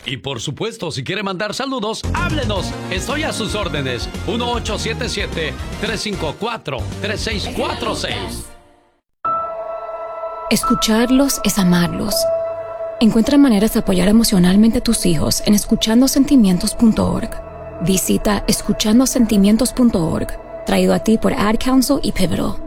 Y por supuesto, si quiere mandar saludos, háblenos. Estoy a sus órdenes. 1877-354-3646. Escucharlos es amarlos. Encuentra maneras de apoyar emocionalmente a tus hijos en escuchandosentimientos.org. Visita escuchandosentimientos.org, traído a ti por Ad Council y Pivotal.